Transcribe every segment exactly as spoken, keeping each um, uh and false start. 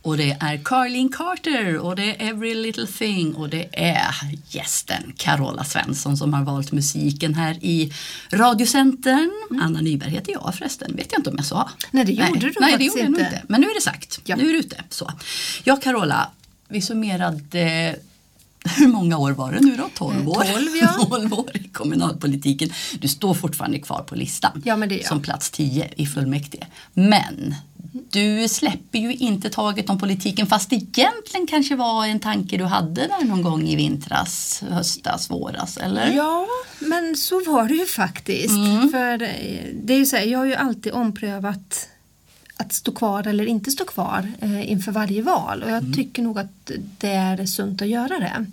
Och det är Caroline Carter och det är Every Little Thing och det är gästen Carola Svensson som har valt musiken här i Radiocentern. Mm. Anna Nyberg heter jag förresten, vet jag inte om jag sa. Nej, det gjorde Nej. du Nej, det gjorde inte. jag nog inte. Men nu är det sagt, ja. Nu är det ute. Så. Ja, Carola, vi summerade... Hur många år var det nu då? tolv år. tolv, ja. tolv år i kommunalpolitiken. Du står fortfarande kvar på listan. Ja, men det är som plats tio i fullmäktige. Men du släpper ju inte taget om politiken fast det egentligen kanske var en tanke du hade där någon gång i vintras, höstas, våras, eller? Ja, men så var det ju faktiskt. Mm. För det är ju så här, jag har ju alltid omprövat att stå kvar eller inte stå kvar eh, inför varje val. Och jag mm. tycker nog att det är sunt att göra det.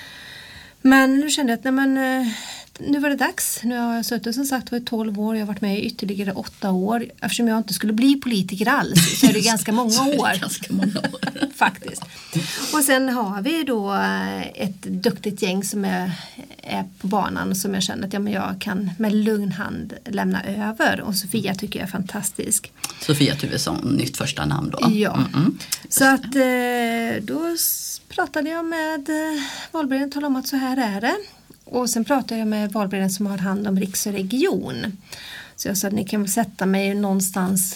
Men nu kände jag att nej, men, eh, nu var det dags. Nu har jag suttit som sagt var i tolv år. Jag har varit med i ytterligare åtta år. Eftersom jag inte skulle bli politiker alls så är det ganska många år. ganska många år. Faktiskt. Och sen har vi då ett duktigt gäng som är, är på banan som jag känner att ja, men jag kan med lugn hand lämna över. Och Sofia tycker jag är fantastisk. Sofia Tuvesson, nytt första namn då. Ja. Mm-mm. Så att då pratade jag med valberedningen och talade om att så här är det. Och sen pratade jag med valberedningen som har hand om riks- och region. Så jag sa att ni kan väl sätta mig någonstans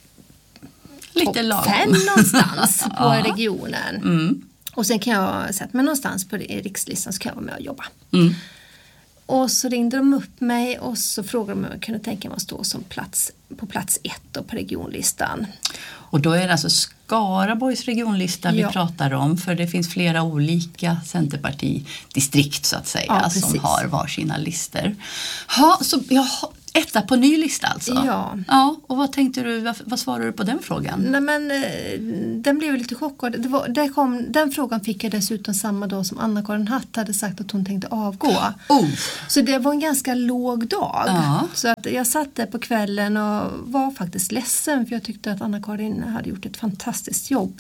lite lagom. fem någonstans på ja. regionen. Mm. Och sen kan jag sätta mig någonstans på rikslistan så kan jag vara med och jobba. Mm. Och så ringde de upp mig och så frågade de om jag kunde tänka mig att stå som plats, på plats ett då på regionlistan. Och då är det alltså Skaraborgs regionlista vi ja. pratar om, för det finns flera olika Centerpartidistrikt så att säga ja, som har varsina lister. Ha, så jag etta på ny lista alltså? Ja. Ja. Och vad tänkte du, vad, vad svarade du på den frågan? Nej men den blev lite chockad. Det var, det kom, den frågan fick jag dessutom samma dag som Anna-Karin Hatt hade sagt att hon tänkte avgå. Oh. Så det var en ganska låg dag. Ja. Så att jag satt där på kvällen och var faktiskt ledsen för jag tyckte att Anna-Karin hade gjort ett fantastiskt jobb.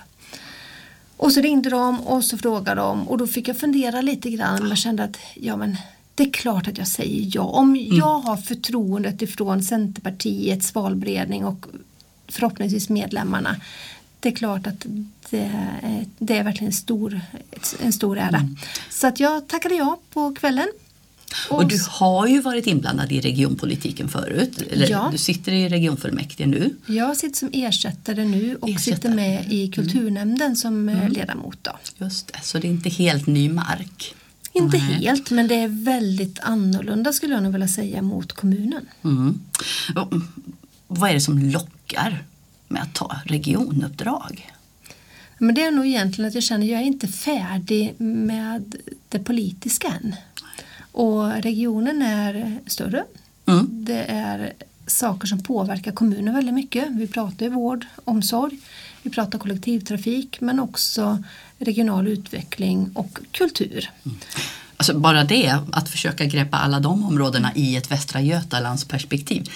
Och så ringde de och så frågade de och då fick jag fundera lite grann och jag kände att ja men det är klart att jag säger ja. Om mm. jag har förtroendet ifrån Centerpartiets valberedning och förhoppningsvis medlemmarna. Det är klart att det är, det är verkligen en stor, en stor ära. Mm. Så att jag tackade ja på kvällen. Och, och du har ju varit inblandad i regionpolitiken förut. Eller ja. Du sitter i regionfullmäktige nu. Jag sitter som ersättare nu och ersättare. sitter med i kulturnämnden som mm. ledamot då. Just det, så det är inte helt ny mark. Inte Nej. helt, men det är väldigt annorlunda skulle jag nog vilja säga mot kommunen. Mm. Och, vad är det som lockar med att ta regionuppdrag? Men det är nog egentligen att jag känner att jag är inte färdig med det politiska än. Och regionen är större. Mm. Det är saker som påverkar kommunen väldigt mycket. Vi pratar vård, omsorg, vi pratar kollektivtrafik men också regional utveckling och kultur. Mm. Alltså bara det, att försöka greppa alla de områdena i ett Västra Götalands perspektiv.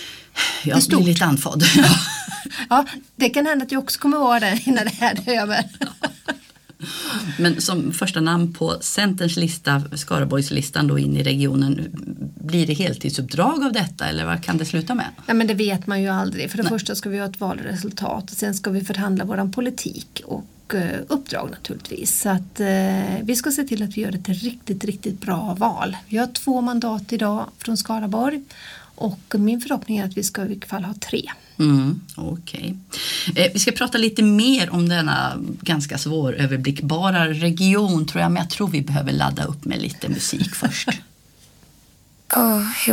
Jag blir lite andfådd. Ja, det kan hända att jag också kommer vara där innan det här är över. Men som första namn på Centerns lista, Skaraborgslistan då in i regionen, blir det heltidsuppdrag av detta eller vad kan det sluta med? Ja, men det vet man ju aldrig. För det Nej. första ska vi ha ett valresultat och sen ska vi förhandla våran politik och eh, uppdrag naturligtvis. Så att eh, vi ska se till att vi gör ett riktigt, riktigt bra val. Vi har två mandat idag från Skaraborg och min förhoppning är att vi ska i vilket fall ha tre. Mm, okej. Okay. Eh, vi ska prata lite mer om denna ganska svåröverblickbara region tror jag, men jag tror vi behöver ladda upp med lite musik först. Oh,